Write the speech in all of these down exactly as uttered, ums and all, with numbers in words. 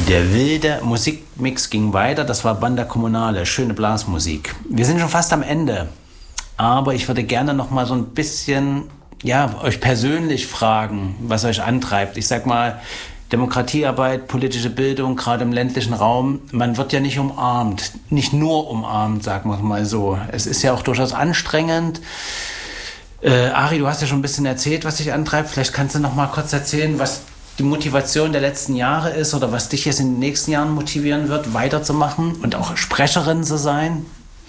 Der wilde Musikmix ging weiter, das war Banda Comunale, schöne Blasmusik. Wir sind schon fast am Ende, aber ich würde gerne noch mal so ein bisschen, ja, euch persönlich fragen, was euch antreibt. Ich sag mal, Demokratiearbeit, politische Bildung, gerade im ländlichen Raum, man wird ja nicht umarmt, nicht nur umarmt, sagen wir mal so. Es ist ja auch durchaus anstrengend. Äh, Ari, du hast ja schon ein bisschen erzählt, was dich antreibt. Vielleicht kannst du noch mal kurz erzählen, was die Motivation der letzten Jahre ist oder was dich jetzt in den nächsten Jahren motivieren wird, weiterzumachen und auch Sprecherin zu sein?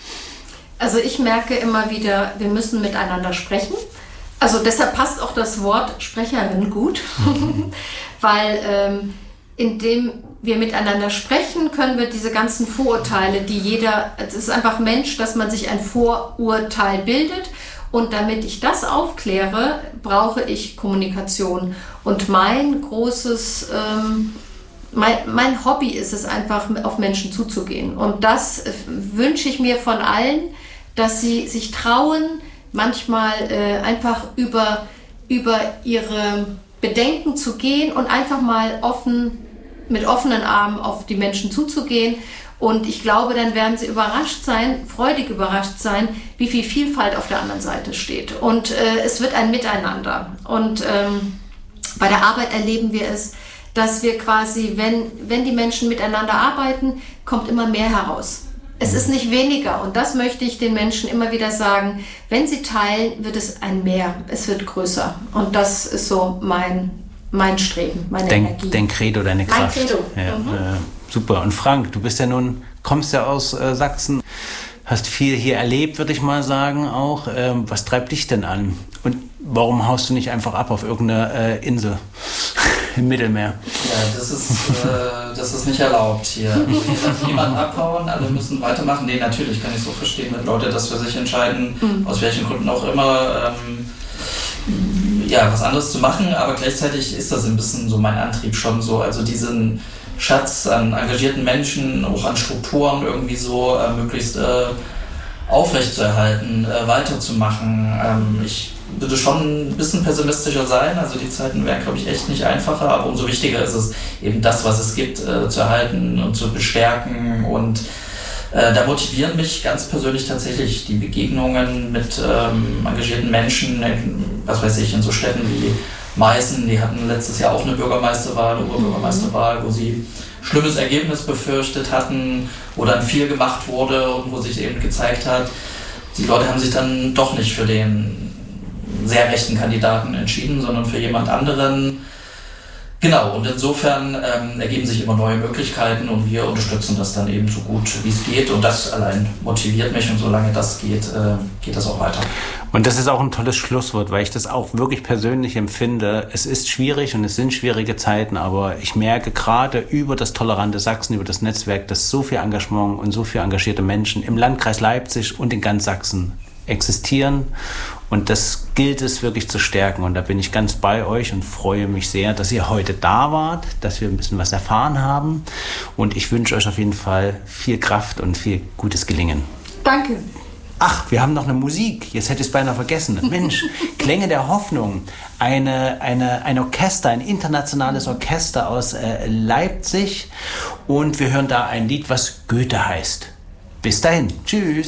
Also ich merke immer wieder, wir müssen miteinander sprechen. Also deshalb passt auch das Wort Sprecherin gut, mhm. weil ähm, indem wir miteinander sprechen, können wir diese ganzen Vorurteile, die jeder, es ist einfach Mensch, dass man sich ein Vorurteil bildet. Und damit ich das aufkläre, brauche ich Kommunikation. Und mein großes, ähm, mein, mein Hobby ist es einfach, auf Menschen zuzugehen. Und das äh, wünsche ich mir von allen, dass sie sich trauen, manchmal äh, einfach über, über ihre Bedenken zu gehen und einfach mal offen, mit offenen Armen auf die Menschen zuzugehen. Und ich glaube, dann werden sie überrascht sein, freudig überrascht sein, wie viel Vielfalt auf der anderen Seite steht. Und äh, es wird ein Miteinander. Und ähm, bei der Arbeit erleben wir es, dass wir quasi, wenn, wenn die Menschen miteinander arbeiten, kommt immer mehr heraus. Es ist nicht weniger. Und das möchte ich den Menschen immer wieder sagen. Wenn sie teilen, wird es ein Mehr. Es wird größer. Und das ist so mein, mein Streben, meine dein, Energie. Dein Credo, deine Kraft. Mein Credo. Ja, mhm. äh, super. Und Frank, du bist ja nun, kommst ja aus äh, Sachsen, hast viel hier erlebt, würde ich mal sagen auch. Ähm, was treibt dich denn an? Und warum haust du nicht einfach ab auf irgendeine äh, Insel im Mittelmeer? Ja, das ist, äh, das ist nicht erlaubt hier. Also hier darf niemand abhauen, alle müssen weitermachen. Nee, natürlich kann ich so verstehen, wenn Leute das für sich entscheiden, mhm. aus welchen Gründen auch immer, ähm, ja, was anderes zu machen. Aber gleichzeitig ist das ein bisschen so mein Antrieb schon so. Also diesen Schatz an engagierten Menschen, auch an Strukturen irgendwie so äh, möglichst äh, aufrechtzuerhalten, äh, weiterzumachen. Ähm, ich würde schon ein bisschen pessimistischer sein, also die Zeiten wären, glaube ich, echt nicht einfacher, aber umso wichtiger ist es, eben das, was es gibt, äh, zu erhalten und zu bestärken. Und äh, da motivieren mich ganz persönlich tatsächlich die Begegnungen mit ähm, engagierten Menschen, in, was weiß ich, in so Städten wie Meißen. Die hatten letztes Jahr auch eine Bürgermeisterwahl, eine Oberbürgermeisterwahl, wo sie schlimmes Ergebnis befürchtet hatten, wo dann viel gemacht wurde und wo sich eben gezeigt hat, die Leute haben sich dann doch nicht für den sehr rechten Kandidaten entschieden, sondern für jemand anderen. Genau, und insofern ähm, ergeben sich immer neue Möglichkeiten und wir unterstützen das dann eben so gut, wie es geht. Und das allein motiviert mich und solange das geht, äh, geht das auch weiter. Und das ist auch ein tolles Schlusswort, weil ich das auch wirklich persönlich empfinde. Es ist schwierig und es sind schwierige Zeiten, aber ich merke gerade über das tolerante Sachsen, über das Netzwerk, dass so viel Engagement und so viele engagierte Menschen im Landkreis Leipzig und in ganz Sachsen existieren. Und das gilt es wirklich zu stärken. Und da bin ich ganz bei euch und freue mich sehr, dass ihr heute da wart, dass wir ein bisschen was erfahren haben. Und ich wünsche euch auf jeden Fall viel Kraft und viel gutes Gelingen. Danke. Ach, wir haben noch eine Musik. Jetzt hätte ich es beinahe vergessen. Mensch, Klänge der Hoffnung. Eine, eine, ein Orchester, ein internationales Orchester aus äh, Leipzig. Und wir hören da ein Lied, was Goethe heißt. Bis dahin. Tschüss.